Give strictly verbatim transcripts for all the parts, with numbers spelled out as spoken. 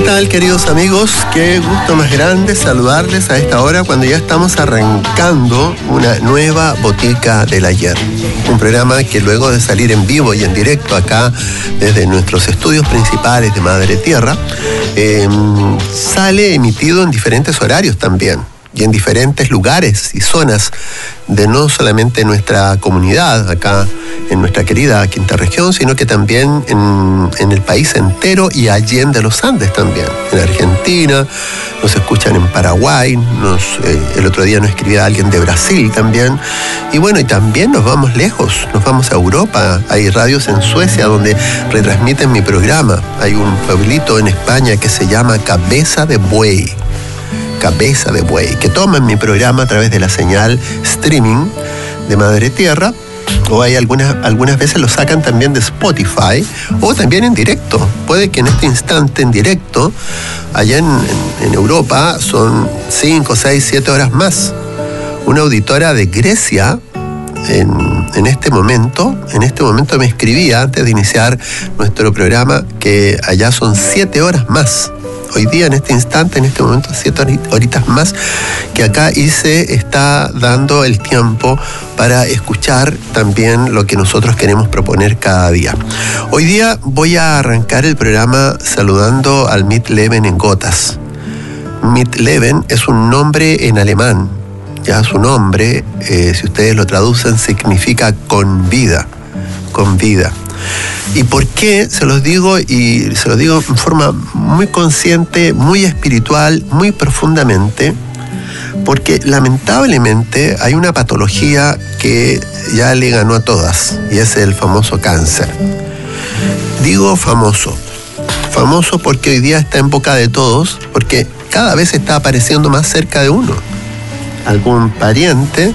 tal, queridos amigos? Qué gusto más grande saludarles a esta hora cuando ya estamos arrancando una nueva Botica del Ayer. Un programa que luego de salir en vivo y en directo acá desde nuestros estudios principales de Madre Tierra, eh, sale emitido en diferentes horarios también y en diferentes lugares y zonas de no solamente nuestra comunidad acá en nuestra querida quinta región, sino que también en, en el país entero y allende los Andes también. En Argentina, nos escuchan en Paraguay, nos, eh, el otro día nos escribía alguien de Brasil también. Y bueno, y también nos vamos lejos, nos vamos a Europa. Hay radios en Suecia donde retransmiten mi programa. Hay un pueblito en España que se llama Cabeza de Buey. Cabeza de Buey, que toman mi programa a través de la señal streaming de Madre Tierra, o hay algunas, algunas veces lo sacan también de Spotify, o también en directo. Puede que en este instante en directo, allá en, en, en Europa, son cinco, seis, siete horas más. Una auditora de Grecia, en, en este momento, en este momento me escribía, antes de iniciar nuestro programa, que allá son siete horas más. Hoy día, en este instante, en este momento, siete horitas más, que acá y se está dando el tiempo para escuchar también lo que nosotros queremos proponer cada día. Hoy día voy a arrancar el programa saludando al Mitleben en Gotas. Mitleben es un nombre en alemán. Ya su nombre, eh, si ustedes lo traducen, significa con vida, con vida. ¿Y por qué? Se los digo, y se los digo en forma muy consciente, muy espiritual, muy profundamente, porque lamentablemente hay una patología que ya le ganó a todas, y es el famoso cáncer. Digo famoso, famoso porque hoy día está en boca de todos, porque cada vez está apareciendo más cerca de uno. Algún pariente.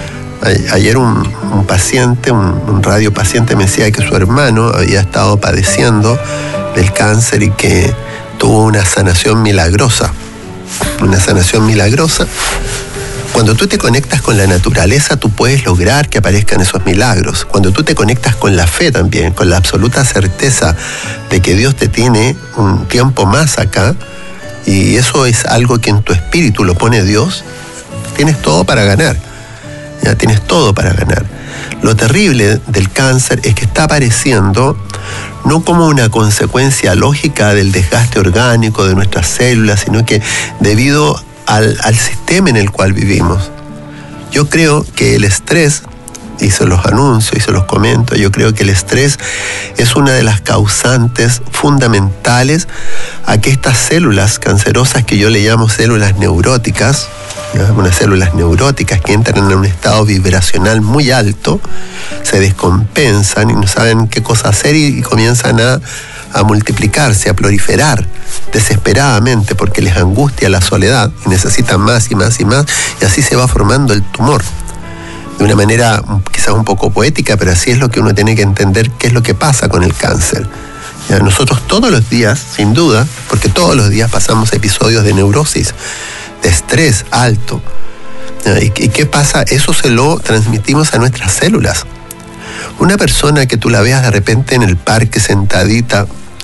Ayer un, un paciente, un, un radiopaciente me decía que su hermano había estado padeciendo del cáncer y que tuvo una sanación milagrosa. Una sanación milagrosa. Cuando tú te conectas con la naturaleza, tú puedes lograr que aparezcan esos milagros. Cuando tú te conectas con la fe también, con la absoluta certeza de que Dios te tiene un tiempo más acá, y eso es algo que en tu espíritu lo pone Dios, tienes todo para ganar. Ya tienes todo para ganar. Lo terrible del cáncer es que está apareciendo no como una consecuencia lógica del desgaste orgánico de nuestras células, sino que debido al, al sistema en el cual vivimos. Yo creo que el estrés, y se los anuncio y se los comento, yo creo que el estrés es una de las causantes fundamentales a que estas células cancerosas, que yo le llamo células neuróticas, ¿ya? Unas células neuróticas que entran en un estado vibracional muy alto, se descompensan y no saben qué cosa hacer y, y comienzan a, a multiplicarse, a proliferar desesperadamente porque les angustia la soledad y necesitan más y más y más, y así se va formando el tumor. De una manera quizás un poco poética, pero así es lo que uno tiene que entender qué es lo que pasa con el cáncer. ¿Ya? Nosotros todos los días, sin duda, porque todos los días pasamos episodios de neurosis, de estrés alto. ¿Y, y qué pasa? Eso se lo transmitimos a nuestras células. Una persona que tú la veas de repente en el parque sentadita,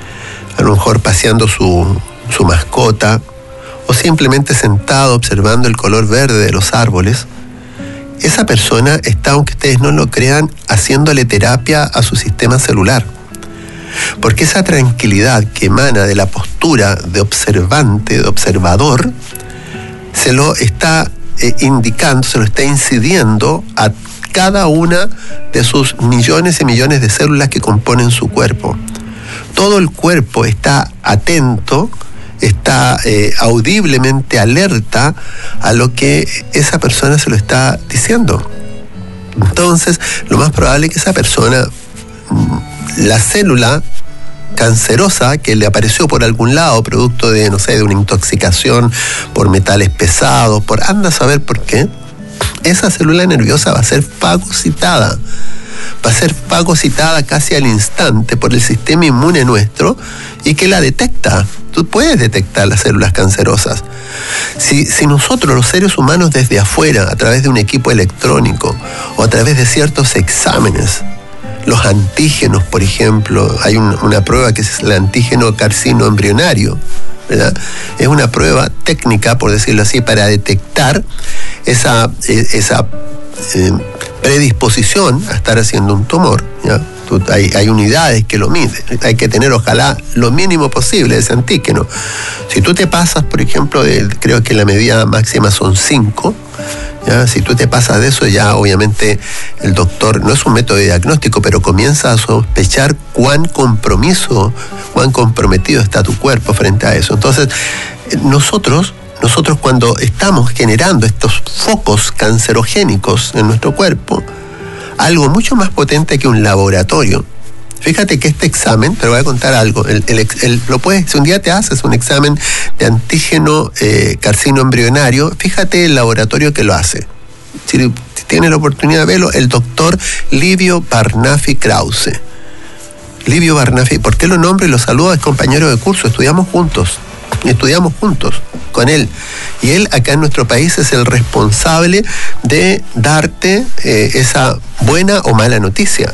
a lo mejor paseando su, su mascota, o simplemente sentado observando el color verde de los árboles, esa persona está, aunque ustedes no lo crean, haciéndole terapia a su sistema celular. Porque esa tranquilidad que emana de la postura de observante, de observador, se lo está eh, indicando, se lo está incidiendo a cada una de sus millones y millones de células que componen su cuerpo. Todo el cuerpo está atento, está eh, audiblemente alerta a lo que esa persona se lo está diciendo. Entonces, lo más probable es que esa persona, la célula cancerosa que le apareció por algún lado, producto de, no sé, de una intoxicación por metales pesados, por anda a saber por qué, esa célula nerviosa va a ser fagocitada. Va a ser fagocitada casi al instante por el sistema inmune nuestro, y que la detecta. Tú puedes detectar las células cancerosas. Si, si nosotros los seres humanos desde afuera, a través de un equipo electrónico o a través de ciertos exámenes, los antígenos, por ejemplo, hay un, una prueba que es el antígeno carcinoembrionario, ¿verdad? Es una prueba técnica, por decirlo así, para detectar esa, esa eh, predisposición a estar haciendo un tumor, ¿ya? Hay, hay unidades que lo miden. Hay que tener, ojalá, lo mínimo posible de ese antígeno. Si tú te pasas, por ejemplo, de, creo que la medida máxima son cinco, ¿ya? Si tú te pasas de eso, ya obviamente el doctor, no es un método de diagnóstico, pero comienza a sospechar cuán compromiso, cuán comprometido está tu cuerpo frente a eso. Entonces, nosotros, nosotros cuando estamos generando estos focos cancerogénicos en nuestro cuerpo, algo mucho más potente que un laboratorio. Fíjate que este examen, te voy a contar algo, el, el, el, lo puedes, si un día te haces un examen de antígeno eh, carcino embrionario, fíjate el laboratorio que lo hace. Si, si tienes la oportunidad de verlo, el doctor Livio Barnafi Krause. Livio Barnafi, ¿por qué lo nombro y lo saludo? Es compañero de curso, estudiamos juntos, estudiamos juntos con él. Y él acá en nuestro país es el responsable de darte eh, esa buena o mala noticia.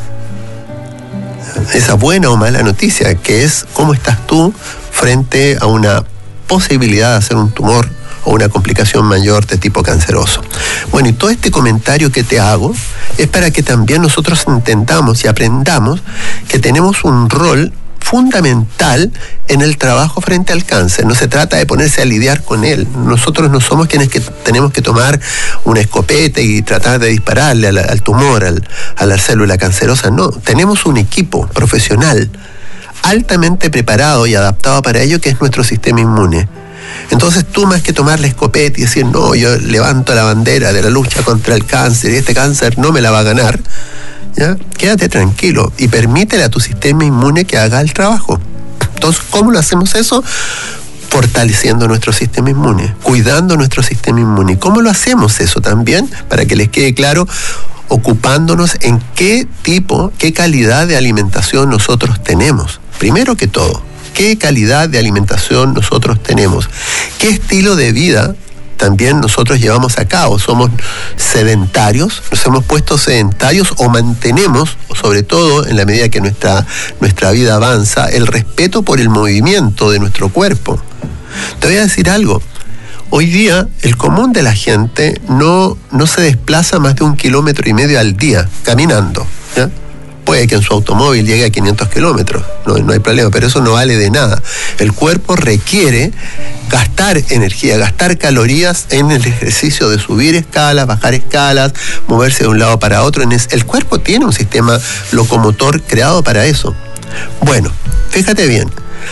Esa buena o mala noticia, que es cómo estás tú frente a una posibilidad de hacer un tumor o una complicación mayor de tipo canceroso. Bueno, y todo este comentario que te hago es para que también nosotros entendamos y aprendamos que tenemos un rol fundamental en el trabajo frente al cáncer. No se trata de ponerse a lidiar con él. Nosotros no somos quienes que tenemos que tomar una escopeta y tratar de dispararle al, al tumor, al, a la célula cancerosa. No, tenemos un equipo profesional altamente preparado y adaptado para ello, que es nuestro sistema inmune. Entonces tú, más que tomar la escopeta y decir, no, yo levanto la bandera de la lucha contra el cáncer y este cáncer no me la va a ganar, ¿ya? Quédate tranquilo y permítele a tu sistema inmune que haga el trabajo. Entonces, ¿cómo lo hacemos eso? Fortaleciendo nuestro sistema inmune, cuidando nuestro sistema inmune. ¿Cómo lo hacemos eso también? Para que les quede claro, ocupándonos en qué tipo, qué calidad de alimentación nosotros tenemos. Primero que todo, ¿qué calidad de alimentación nosotros tenemos? ¿Qué estilo de vida también nosotros llevamos a cabo? Somos sedentarios, nos hemos puesto sedentarios o mantenemos, sobre todo en la medida que nuestra, nuestra vida avanza, el respeto por el movimiento de nuestro cuerpo. Te voy a decir algo, hoy día el común de la gente no, no se desplaza más de un kilómetro y medio al día caminando, ¿ya? Puede que en su automóvil llegue a quinientos kilómetros, no, no hay problema, pero eso no vale de nada. El cuerpo requiere gastar energía, gastar calorías en el ejercicio de subir escalas, bajar escalas, moverse de un lado para otro. El cuerpo tiene un sistema locomotor creado para eso. Bueno, fíjate bien,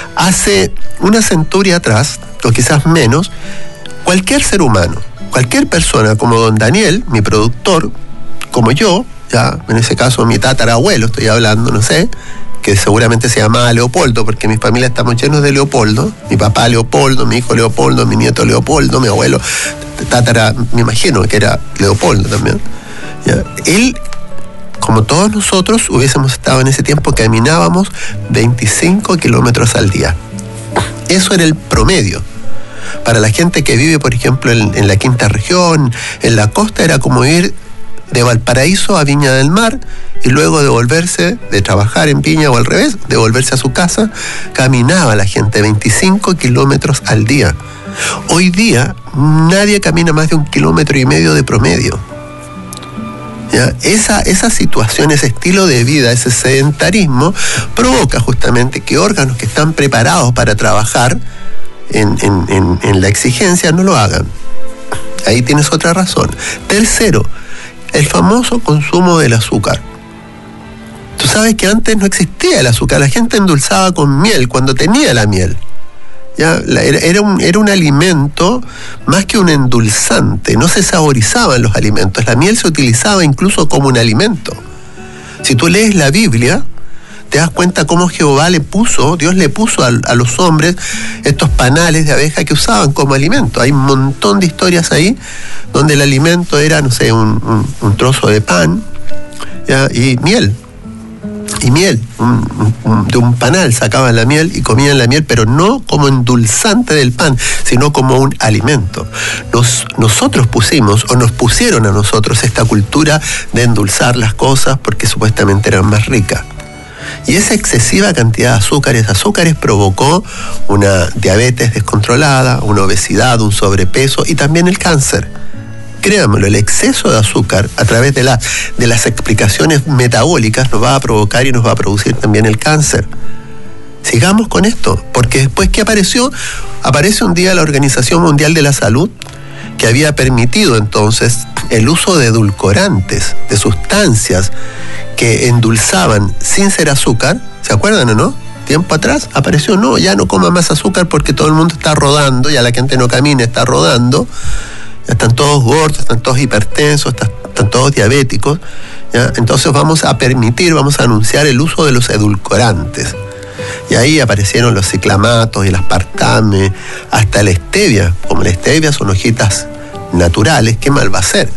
hace una centuria atrás, o quizás menos, cualquier ser humano, cualquier persona como don Daniel, mi productor, como yo, ya, en ese caso mi tatarabuelo, estoy hablando, no sé, que seguramente se llamaba Leopoldo, porque mi familia estamos llenos de Leopoldo, mi papá Leopoldo, mi hijo Leopoldo, mi nieto Leopoldo, mi abuelo, tatara, me imagino que era Leopoldo también. Ya. Él, como todos nosotros, hubiésemos estado en ese tiempo, caminábamos veinticinco kilómetros al día. Eso era el promedio. Para la gente que vive, por ejemplo, en, en la quinta región, en la costa, era como ir de Valparaíso a Viña del Mar y luego devolverse, de trabajar en Viña o al revés, devolverse a su casa. Caminaba la gente veinticinco kilómetros al día. Hoy día nadie camina más de un kilómetro y medio de promedio. ¿Ya? Esa, esa situación, ese estilo de vida, ese sedentarismo provoca justamente que órganos que están preparados para trabajar en, en, en, en la exigencia no lo hagan. Ahí tienes otra razón. Tercero, el famoso consumo del azúcar. Tú sabes que antes no existía el azúcar, la gente endulzaba con miel cuando tenía la miel. ¿Ya? Era, era, un, era un alimento más que un endulzante, no se saborizaban los alimentos, la miel se utilizaba incluso como un alimento. Si tú lees la Biblia, te das cuenta cómo Jehová le puso, Dios le puso a, a los hombres estos panales de abeja que usaban como alimento. Hay un montón de historias ahí donde el alimento era, no sé, un, un, un trozo de pan, ¿ya? y miel. Y miel, un, un, de un panal sacaban la miel y comían la miel, pero no como endulzante del pan, sino como un alimento. Nos, nosotros pusimos, o nos pusieron a nosotros esta cultura de endulzar las cosas porque supuestamente eran más ricas. Y esa excesiva cantidad de azúcares, azúcares provocó una diabetes descontrolada, una obesidad, un sobrepeso y también el cáncer. Créanmelo, el exceso de azúcar a través de, la, de las explicaciones metabólicas nos va a provocar y nos va a producir también el cáncer. Sigamos con esto, porque después, ¿qué apareció? Aparece un día la Organización Mundial de la Salud, que había permitido entonces el uso de edulcorantes, de sustancias que endulzaban sin ser azúcar. ¿Se acuerdan o no? Tiempo atrás apareció, no, ya no coma más azúcar porque todo el mundo está rodando, ya la gente no camina, está rodando, ya están todos gordos, están todos hipertensos, están, están todos diabéticos, ¿ya? Entonces vamos a permitir, vamos a anunciar el uso de los edulcorantes. Y ahí aparecieron los ciclamatos y el aspartame, hasta la stevia. Como la stevia son hojitas naturales, ¿qué mal va a ser?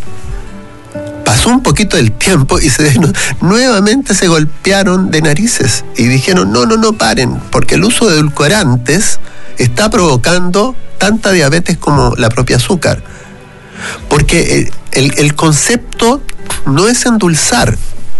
Pasó un poquito del tiempo y se, nuevamente se golpearon de narices y dijeron, no, no, no paren, porque el uso de edulcorantes está provocando tanta diabetes como la propia azúcar. Porque el, el, el concepto no es endulzar.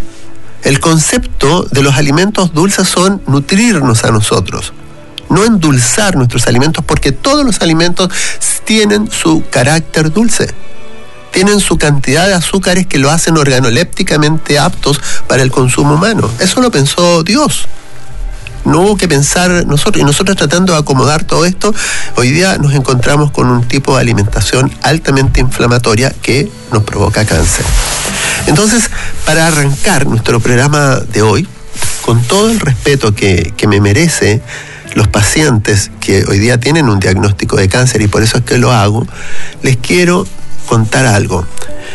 El concepto de los alimentos dulces son nutrirnos a nosotros, no endulzar nuestros alimentos, porque todos los alimentos tienen su carácter dulce, tienen su cantidad de azúcares que lo hacen organolépticamente aptos para el consumo humano. Eso lo pensó Dios. No hubo que pensar nosotros, y nosotros tratando de acomodar todo esto, hoy día nos encontramos con un tipo de alimentación altamente inflamatoria que nos provoca cáncer. Entonces, para arrancar nuestro programa de hoy, con todo el respeto que, que me merece los pacientes que hoy día tienen un diagnóstico de cáncer, y por eso es que lo hago, les quiero contar algo.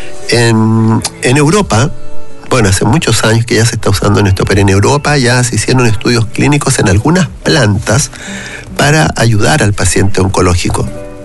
En, en Europa, bueno, hace muchos años que ya se está usando esto, pero en Europa ya se hicieron estudios clínicos en algunas plantas para ayudar al paciente oncológico.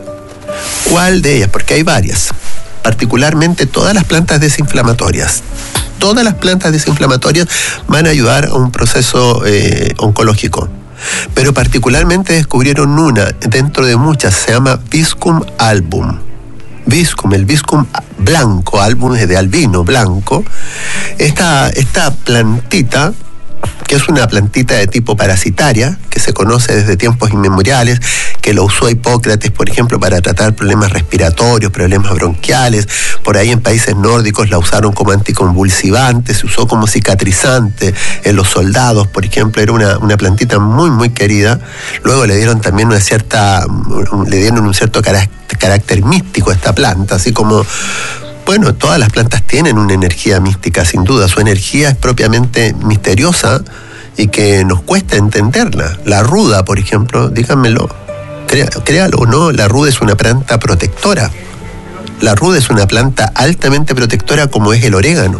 ¿Cuál de ellas? Porque hay varias. Particularmente todas las plantas desinflamatorias. Todas las plantas desinflamatorias van a ayudar a un proceso eh, oncológico. Pero particularmente descubrieron una dentro de muchas, se llama Viscum album. Viscum, el Viscum blanco, album es de albino, blanco. Esta, esta plantita, que es una plantita de tipo parasitaria, que se conoce desde tiempos inmemoriales, que lo usó Hipócrates, por ejemplo, para tratar problemas respiratorios, problemas bronquiales. Por ahí en países nórdicos la usaron como anticonvulsivante, se usó como cicatrizante en los soldados, por ejemplo, era una, una plantita muy, muy querida. Luego le dieron también una cierta, le dieron un cierto carácter, carácter místico a esta planta, así como... Bueno, todas las plantas tienen una energía mística, sin duda. Su energía es propiamente misteriosa y que nos cuesta entenderla. La ruda, por ejemplo, díganmelo, crea, créalo o no, la ruda es una planta protectora. La ruda es una planta altamente protectora como es el orégano.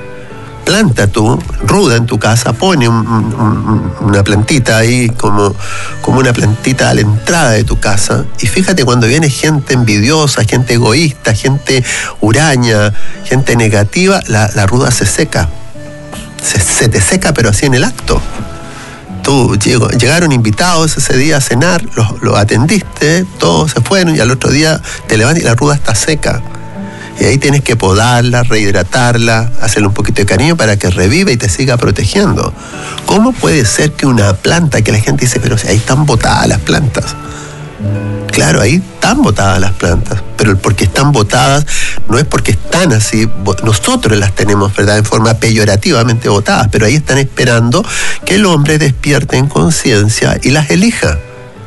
Planta tú, ruda en tu casa, pone un, un, una plantita ahí como, como una plantita a la entrada de tu casa, y fíjate cuando viene gente envidiosa, gente egoísta, gente huraña, gente negativa, la, la ruda se seca, se, se te seca pero así en el acto. Tú, llegó, llegaron invitados ese día a cenar, los, los atendiste, todos se fueron y al otro día te levantas y la ruda está seca. Y ahí tienes que podarla, rehidratarla, hacerle un poquito de cariño para que reviva y te siga protegiendo. ¿Cómo puede ser que una planta, que la gente dice, pero si ahí están botadas las plantas? Claro, ahí están botadas las plantas, pero el porque están botadas no es porque están así, nosotros las tenemos, ¿verdad?, en forma peyorativamente botadas, pero ahí están esperando que el hombre despierte en conciencia y las elija.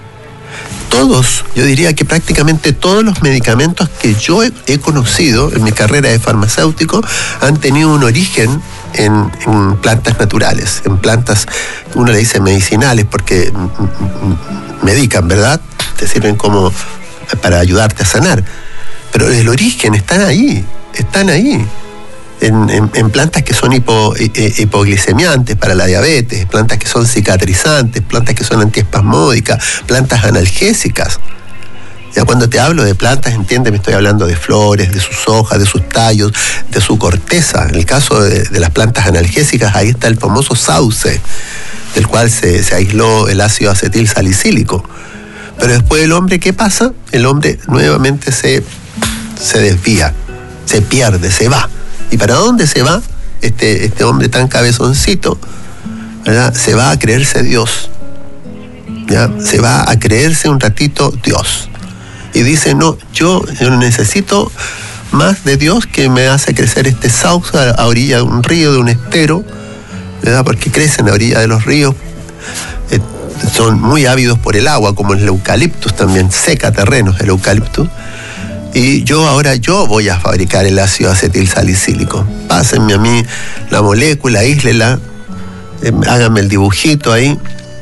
Todos, yo diría que prácticamente todos los medicamentos que yo he, he conocido en mi carrera de farmacéutico han tenido un origen en, en plantas naturales, en plantas, uno le dice medicinales porque medican, ¿verdad? Te sirven como para ayudarte a sanar. Pero el origen están ahí, están ahí. En, en, en plantas que son hipo, hipoglicemiantes para la diabetes, plantas que son cicatrizantes, plantas que son antiespasmódicas, plantas analgésicas. Ya cuando te hablo de plantas, entiende, me estoy hablando de flores, de sus hojas, de sus tallos, de su corteza. En el caso de, de las plantas analgésicas, ahí está el famoso sauce, del cual se, se aisló el ácido acetil salicílico. Pero después el hombre, ¿qué pasa? El hombre nuevamente se, se desvía, se pierde, se va. ¿Y para dónde se va este, este hombre tan cabezoncito? ¿verdad?, se va a creerse Dios, ¿ya? Se va a creerse un ratito Dios. Y dice, no, yo, yo necesito más de Dios que me hace crecer este sauce a, a orilla de un río, de un estero, ¿verdad?, porque crecen a orilla de los ríos. Eh, son muy ávidos por el agua, como el eucaliptus también, seca terrenos el eucaliptus. Y yo ahora yo voy a fabricar el ácido acetilsalicílico. Pásenme a mí la molécula, aíslela, eh, háganme el dibujito ahí,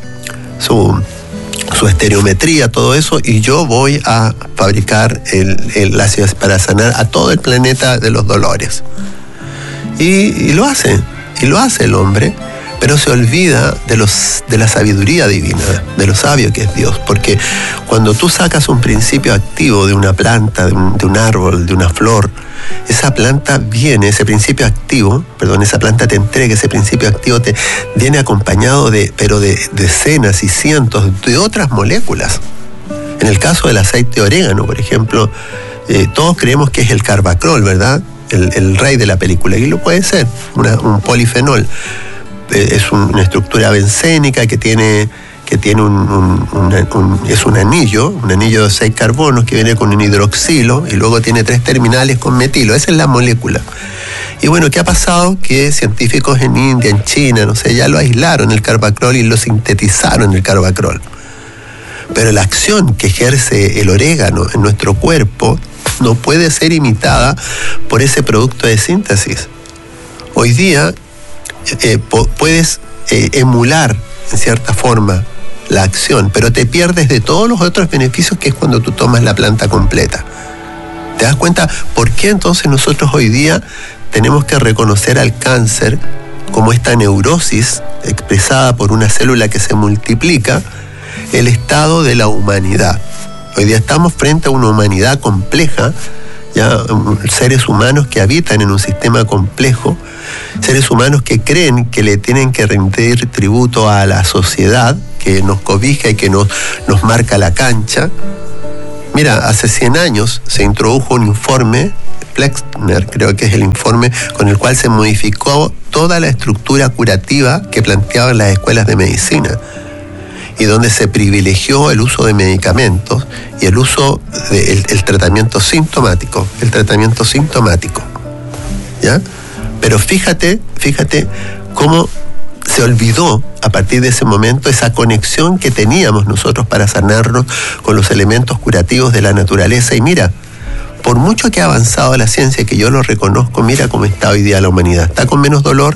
su, su estereometría, todo eso, y yo voy a fabricar el, el ácido para sanar a todo el planeta de los dolores. Y, y lo hace, y lo hace el hombre, pero se olvida de, los, de la sabiduría divina, de lo sabio que es Dios, porque cuando tú sacas un principio activo de una planta, de un, de un árbol, de una flor, esa planta viene, ese principio activo, perdón, esa planta te entrega, ese principio activo te viene acompañado de, pero de decenas y cientos de otras moléculas. En el caso del aceite de orégano, por ejemplo, eh, todos creemos que es el carbacrol, ¿verdad?, el, el rey de la película, y lo puede ser, una, un polifenol. Es una estructura bencénica que tiene, que tiene un, un, un, un, es un anillo, un anillo de seis carbonos que viene con un hidroxilo y luego tiene tres terminales con metilo. Esa es la molécula. Y bueno, ¿qué ha pasado? Que científicos en India, en China, no sé, ya lo aislaron el carbacrol y lo sintetizaron el carbacrol. Pero la acción que ejerce el orégano en nuestro cuerpo no puede ser imitada por ese producto de síntesis. Hoy día Eh, po- puedes eh, emular en cierta forma la acción, pero te pierdes de todos los otros beneficios que es cuando tú tomas la planta completa. ¿Te das cuenta por qué entonces nosotros hoy día tenemos que reconocer al cáncer como esta neurosis expresada por una célula que se multiplica, el estado de la humanidad? Hoy día estamos frente a una humanidad compleja, ya, seres humanos que habitan en un sistema complejo, seres humanos que creen que le tienen que rendir tributo a la sociedad que nos cobija y que nos, nos marca la cancha. Mira, hace cien años se introdujo un informe, Flexner creo que es el informe, con el cual se modificó toda la estructura curativa que planteaban las escuelas de medicina, y donde se privilegió el uso de medicamentos y el uso del el tratamiento sintomático, el tratamiento sintomático, ¿ya? Pero fíjate, fíjate cómo se olvidó a partir de ese momento esa conexión que teníamos nosotros para sanarnos con los elementos curativos de la naturaleza. Y mira, por mucho que ha avanzado la ciencia, que yo lo reconozco, mira cómo está hoy día la humanidad. Está con menos dolor,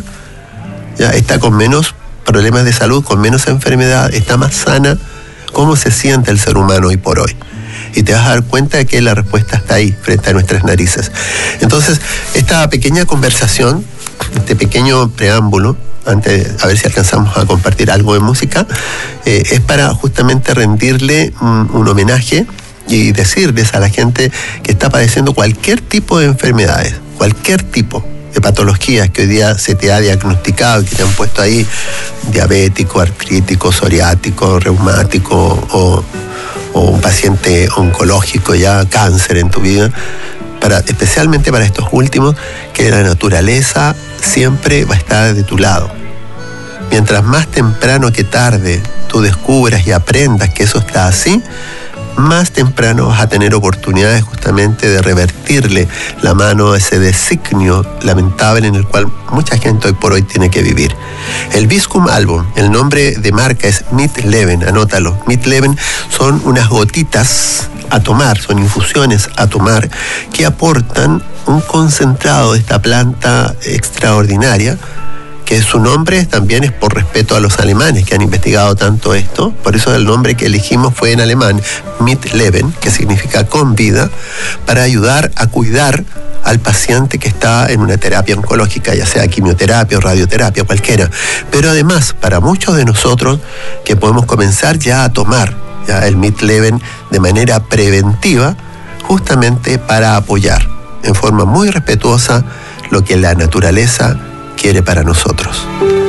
ya está con menos problemas de salud, con menos enfermedad, está más sana. ¿Cómo se siente el ser humano hoy por hoy? Y te vas a dar cuenta de que la respuesta está ahí, frente a nuestras narices. Entonces, esta pequeña conversación, este pequeño preámbulo, antes de a ver si alcanzamos a compartir algo de música, eh, es para justamente rendirle un, un homenaje y decirles a la gente que está padeciendo cualquier tipo de enfermedades, cualquier tipo de patologías que hoy día se te ha diagnosticado y que te han puesto ahí, diabético, artrítico, psoriático, reumático o, o un paciente oncológico, ya cáncer en tu vida, para, especialmente para estos últimos, que la naturaleza siempre va a estar de tu lado. Mientras más temprano que tarde tú descubras y aprendas que eso está así, más temprano vas a tener oportunidades justamente de revertirle la mano a ese designio lamentable en el cual mucha gente hoy por hoy tiene que vivir. El Viscum album, el nombre de marca es Midleben, anótalo. Midleben son unas gotitas a tomar, son infusiones a tomar que aportan un concentrado de esta planta extraordinaria, que su nombre también es por respeto a los alemanes que han investigado tanto esto. Por eso el nombre que elegimos fue en alemán, Midleben, que significa con vida, para ayudar a cuidar al paciente que está en una terapia oncológica, ya sea quimioterapia o radioterapia, cualquiera. Pero además, para muchos de nosotros que podemos comenzar ya a tomar ya el Midleben de manera preventiva, justamente para apoyar en forma muy respetuosa lo que la naturaleza quiere para nosotros.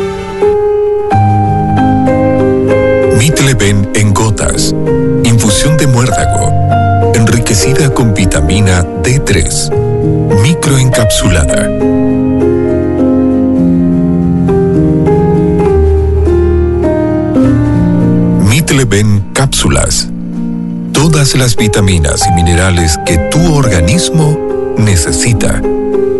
Midleben en gotas. Infusión de muérdago. Enriquecida con vitamina D tres. Microencapsulada. Citleven Cápsulas. Todas las vitaminas y minerales que tu organismo necesita.